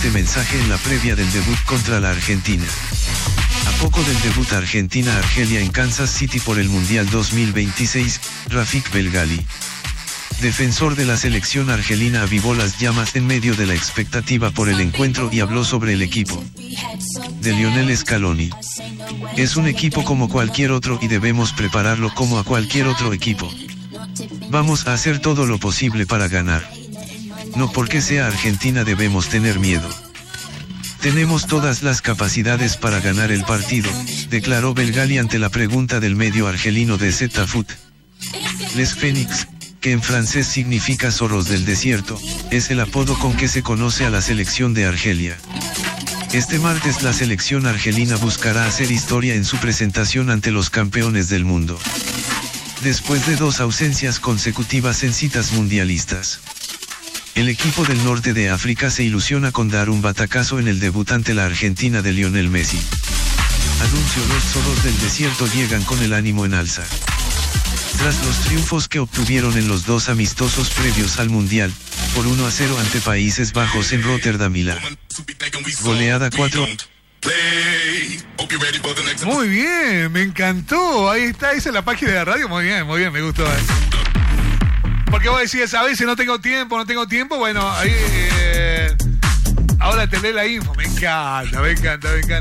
siguiente mensaje en la previa del debut contra la Argentina. A poco del debut Argentina-Argelia en Kansas City por el Mundial 2026, Rafik Belgali, defensor de la selección argelina, avivó las llamas en medio de la expectativa por el encuentro y habló sobre el equipo de Lionel Scaloni. Es un equipo como cualquier otro y debemos prepararlo como a cualquier otro equipo. Vamos a hacer todo lo posible para ganar. No porque sea Argentina debemos tener miedo. Tenemos todas las capacidades para ganar el partido, declaró Belgali ante la pregunta del medio argelino de Zetafoot. Les Phoenix, que en francés significa zorros del desierto, es el apodo con que se conoce a la selección de Argelia. Este martes la selección argelina buscará hacer historia en su presentación ante los campeones del mundo, después de 2 ausencias consecutivas en citas mundialistas. El equipo del norte de África se ilusiona con dar un batacazo en el debut ante la Argentina de Lionel Messi. Anunció: los zorros del desierto llegan con el ánimo en alza. Tras los triunfos que obtuvieron en los 2 amistosos previos al Mundial, por 1-0 ante Países Bajos en Rotterdam y la goleada 4. Muy bien, me encantó. Ahí está, esa es la página de la radio. Muy bien, me gustó. Porque vos decías, a veces no tengo tiempo. Bueno, ahí ahora te lee la info. Me encanta.